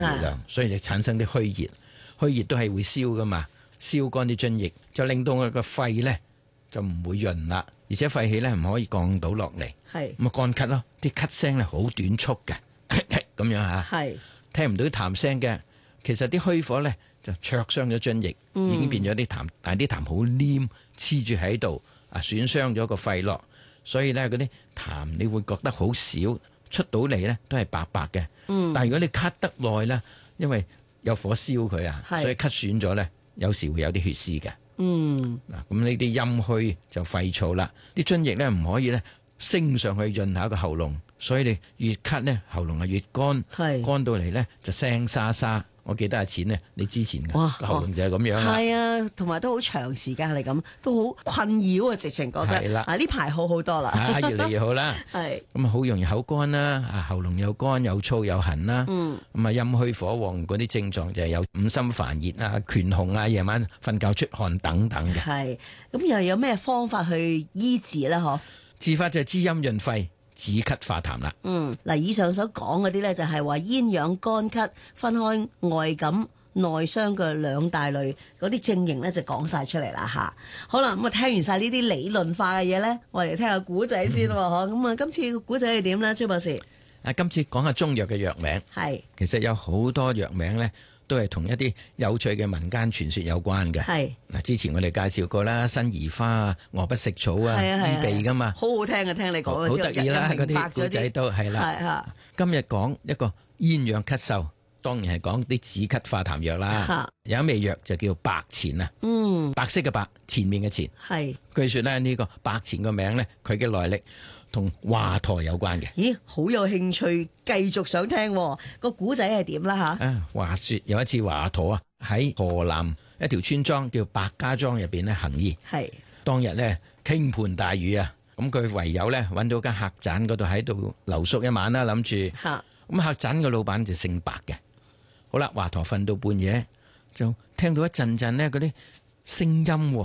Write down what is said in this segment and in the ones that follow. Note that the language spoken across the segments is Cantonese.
熱量，所以就產生啲虛熱。虛熱都係會燒噶嘛，燒乾啲津液，就令到我個肺呢就唔會潤啦，而且肺氣呢唔可以降到落嚟， 係咁啊乾咳咯，啲咳聲呢好短促嘅，咁樣嚇， 係聽唔到啲痰聲嘅。其實啲虛火呢就灼傷咗津液，已經變咗啲痰，但係啲痰好黏黐住喺度，損傷咗個肺絡，所以呢嗰啲痰你會覺得好少出到嚟呢都係白白嘅。但係如果你咳得耐呢，因為有火燒佢啊，所以咳損咗呢，有時會有啲血絲嘅。嗱，咁呢啲陰虛就肺燥啦，啲津液呢唔可以呢升上去潤下個喉嚨，所以你越咳呢喉嚨係越乾，乾到嚟呢就聲沙沙。我記得阿錢呢，你之前嘅喉嚨就係咁樣啦。 係啊，同埋都好長時間係咁，都好困擾啊！直情覺得係啦， 呢排好好多啦， 越嚟越好啦。 係咁啊，好容易口乾啦，喉嚨又乾又燥又痕啦。咁啊，陰虛火旺嗰啲症狀就係有五心煩熱啊、拳紅啊、夜晚瞓覺出汗等等嘅。 係咁又有咩方法去醫治咧？嗬， 治法就係滋陰潤肺。止咳化痰啦。 嗱，以上所講嗰啲咧，就係話咽癢乾咳分開外感內傷嘅兩大類，嗰啲症型咧就講晒出嚟啦吓。好啦，咁啊聽完晒呢啲理論化嘅嘢咧，我哋聽下古仔先喎。咁啊，今次古仔係點咧？崔博士， 今次講下中藥嘅藥名。 係， 其實有好多藥名咧，都係同一啲有趣嘅民間傳說有關嘅。係嗱，之前我哋介紹過啦，辛夷花啊、鵝不食草啊，醫鼻噶嘛， 好好聽啊！聽你講好得意啦，嗰啲古仔都係啦。今日講一個咽癢咳嗽，當然係講啲止咳化痰藥啦。有一味藥就叫白錢啊，白色嘅白，前面嘅錢。係據說咧，呢個白錢個名咧，佢嘅來歷同華佗有關嘅。咦，好有興趣，繼續想聽個古仔係點啦吓？話說有一次華佗啊喺河南一條村莊叫白家莊入邊咧行醫，係當日咧傾盆大雨啊，咁佢唯有咧揾到間客棧嗰度喺度留宿一晚啦，諗住咁客棧嘅老闆就姓白嘅。好啦，華佗瞓到半夜就聽到一陣陣咧嗰啲聲音。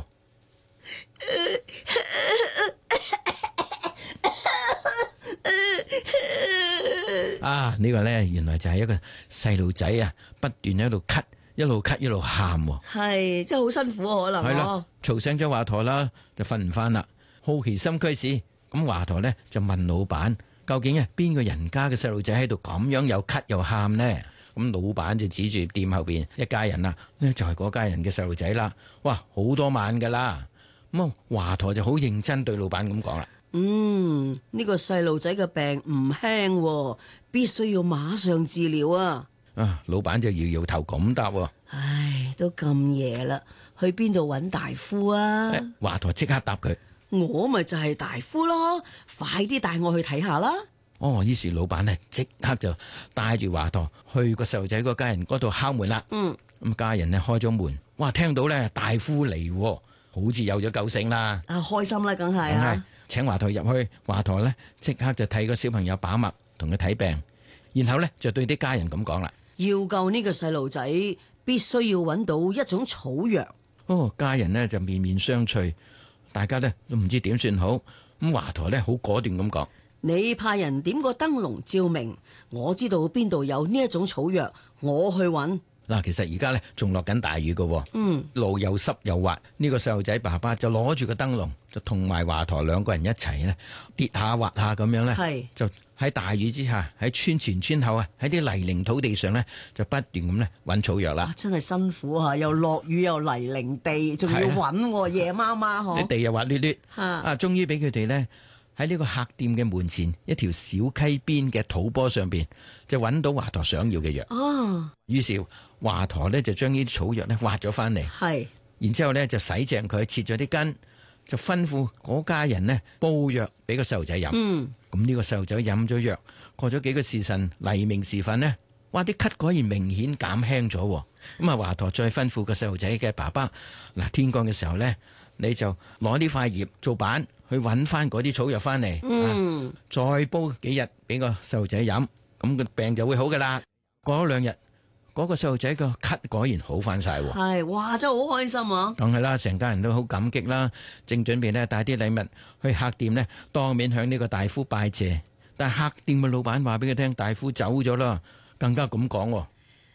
呢個呢，原來就係一個細路仔啊，不斷喺度咳，一路咳一路喊，係真係好辛苦可能。係咯，嘈醒咗華佗啦，就瞓唔翻啦。好奇心驅使，咁華佗呢就問老闆，究竟啊邊個人家嘅細路仔喺度咁樣又咳又喊呢？咁老闆就指住店後邊一家人啦，呢就係嗰家人嘅細路仔啦。哇，好多晚噶啦。咁啊，華佗就好認真對老闆咁講啦。呢個細路仔嘅病唔輕，必須要馬上治療啊！老闆就搖搖頭咁答。唉，都咁夜啦，去邊度揾大夫啊？華佗即刻答佢：我咪就係大夫咯，快啲帶我去睇下啦！於是老闆呢即刻就帶住華佗去個細路仔嗰家人嗰度敲門啦。咁家人呢開咗門，哇，聽到呢大夫嚟，好似有咗救星啦！開心啦，梗係啊！請華佗入去，華佗呢即刻就替個小朋友把脈，同佢睇病，然後呢就對啲家人咁講啦：要救呢個細路仔，必須要揾到一種草藥。家人呢就面面相覷，大家呢都唔知點算好。咁華佗呢好果斷咁講：你派人點個燈籠照明，我知道邊度有呢一種草藥，我去揾。嗱，其實而家咧仲落緊大雨㗎，路又濕又滑。呢個細路仔爸爸就攞住個燈籠，就同埋華佗兩個人一齊咧跌下滑下咁樣咧，就喺大雨之下，喺村前村後啊，喺啲泥濘土地上咧，就不斷咁咧揾草藥啦。真係辛苦啊！又落雨又泥濘地，仲要揾夜媽媽嗬，啲地又滑捋捋終於俾佢哋咧喺呢個客店嘅門前一條小溪邊嘅土坡上邊，就揾到華佗想要嘅藥。於是華佗呢就將呢啲草藥呢挖咗翻嚟，然之後呢就洗淨佢，切咗啲根，就吩咐嗰家人呢煲藥俾個細路仔飲。咁呢個細路仔飲咗藥，過咗幾個時辰，黎明時分呢，哇，啲咳果然明顯減輕咗。咁啊，華佗再吩咐個細路仔嘅爸爸，嗱，天光嘅時候呢，你就攞呢塊葉做板去揾翻嗰啲草藥翻嚟，再煲幾日俾個細路仔飲，咁個病就會好噶啦。過咗2日。嗰個細路仔個咳果然好翻晒，係哇，真係好開心啊！梗係啦，成家人都好感激啦，正準備咧帶啲禮物去客店呢，當面向呢個大夫拜謝。但係客店嘅老闆話俾佢聽，大夫走咗啦，更加咁講：